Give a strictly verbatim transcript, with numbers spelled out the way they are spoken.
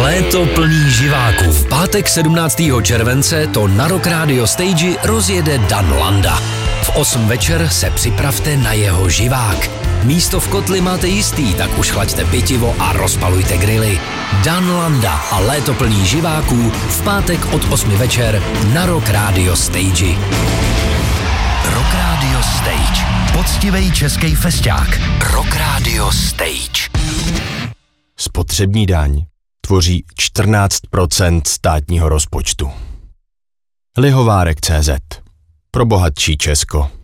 Léto plný živáků. V pátek sedmnáctého července to na Rock Radio Stage rozjede Dan Landa. V osm večer se připravte na jeho živák. Místo v kotli máte jistý, tak už chlaďte pitivo a rozpalujte grily. Dan Landa a léto plný živáků v pátek od osmi večer na Rock Radio Stage. Rock Radio Stage. Poctivej český festák. Rock Radio Stage. Spotřební daň tvoří čtrnáct procent státního rozpočtu. Lihovárek tečka cé zet. Pro bohatší Česko.